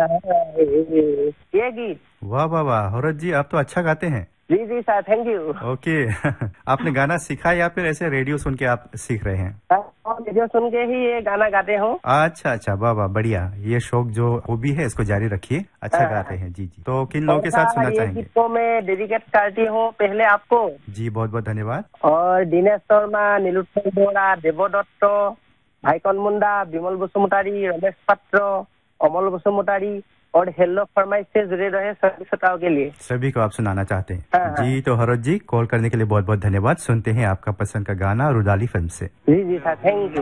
ये गीत। वाह वाह वाह, हरत जी आप तो अच्छा गाते हैं। जी जी सर, थैंक यू। ओके आपने गाना सीखा या फिर ऐसे रेडियो सुन के आप सीख रहे हैं? रेडियो सुन के ही ये गाना गाते हूँ। अच्छा अच्छा, वाह वाह, बढ़िया। ये शौक जो हॉबी है इसको जारी रखिए, अच्छा गाते हैं। जी जी, तो किन लोगों के साथ सुनना ये चाहेंगे? गीत को मैं डेडिकेट करती हूँ पहले आपको। जी बहुत बहुत धन्यवाद। और दिनेश शर्मा, नीलुत्पल बोरा, देव दत्त, भाईकन मुंडा, विमल बसुमतारी, रमेश पात्र, अमल बसुमतारी और हेलो फरमाइश से जुड़े रहे सभी श्रोताओं के लिए। सभी को आप सुनाना चाहते हैं? हाँ, जी तो हरत जी, कॉल करने के लिए बहुत बहुत धन्यवाद। सुनते हैं आपका पसंद का गाना रुदाली फिल्म से। जी जी सर, थैंक यू।